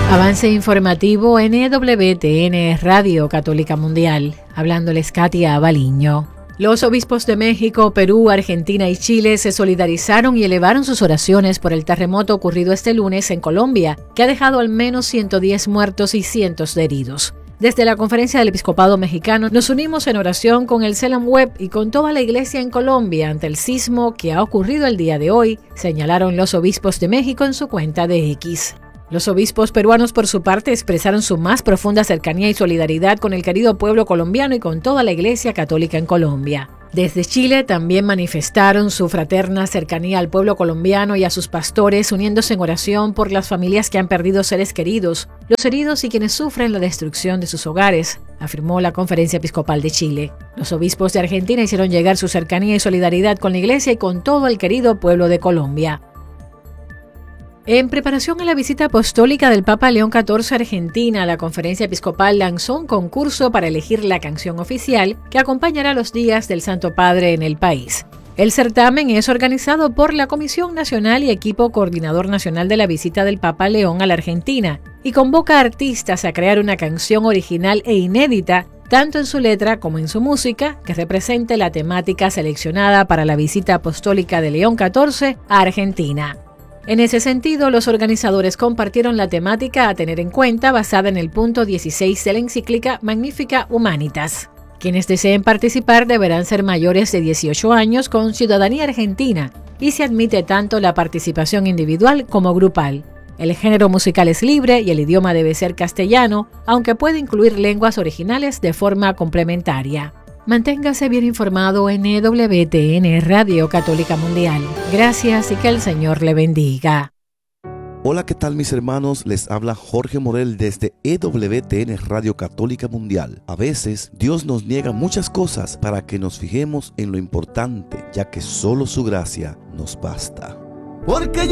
Avance informativo NWTN Radio Católica Mundial. Hablándoles Katia Baliño. Los obispos de México, Perú, Argentina y Chile se solidarizaron y elevaron sus oraciones por el terremoto ocurrido este lunes en Colombia, que ha dejado al menos 110 muertos y cientos de heridos. Desde la Conferencia del Episcopado Mexicano nos unimos en oración con el CELAM Web y con toda la Iglesia en Colombia ante el sismo que ha ocurrido el día de hoy, señalaron los obispos de México en su cuenta de X. Los obispos peruanos, por su parte, expresaron su más profunda cercanía y solidaridad con el querido pueblo colombiano y con toda la Iglesia Católica en Colombia. Desde Chile también manifestaron su fraterna cercanía al pueblo colombiano y a sus pastores, uniéndose en oración por las familias que han perdido seres queridos, los heridos y quienes sufren la destrucción de sus hogares, afirmó la Conferencia Episcopal de Chile. Los obispos de Argentina hicieron llegar su cercanía y solidaridad con la Iglesia y con todo el querido pueblo de Colombia. En preparación a la visita apostólica del Papa León XIV a Argentina, la Conferencia Episcopal lanzó un concurso para elegir la canción oficial que acompañará los días del Santo Padre en el país. El certamen es organizado por la Comisión Nacional y Equipo Coordinador Nacional de la visita del Papa León a la Argentina y convoca a artistas a crear una canción original e inédita, tanto en su letra como en su música, que represente la temática seleccionada para la visita apostólica de León XIV a Argentina. En ese sentido, los organizadores compartieron la temática a tener en cuenta basada en el punto 16 de la encíclica Magnificat Humanitas. Quienes deseen participar deberán ser mayores de 18 años con ciudadanía argentina y se admite tanto la participación individual como grupal. El género musical es libre y el idioma debe ser castellano, aunque puede incluir lenguas originales de forma complementaria. Manténgase bien informado en EWTN Radio Católica Mundial. Gracias y que el Señor le bendiga. Hola, ¿qué tal mis hermanos? Les habla Jorge Morel desde EWTN Radio Católica Mundial. A veces Dios nos niega muchas cosas para que nos fijemos en lo importante, ya que solo su gracia nos basta. Porque